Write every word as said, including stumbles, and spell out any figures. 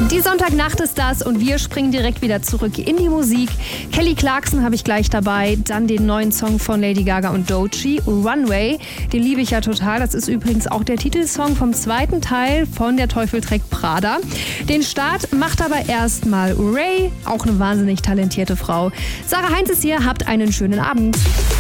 Die Sonntagnacht ist das und wir springen direkt wieder zurück in die Musik. Kelly Clarkson habe ich gleich dabei, dann den neuen Song von Lady Gaga und Doechii, Runway. Den liebe ich ja total. Das ist übrigens auch der Titelsong vom zweiten Teil von Der Teufel trägt Prada. Den Start macht aber erstmal Ray, auch eine wahnsinnig talentierte Frau. Sarah Heinz ist hier, habt einen schönen Abend.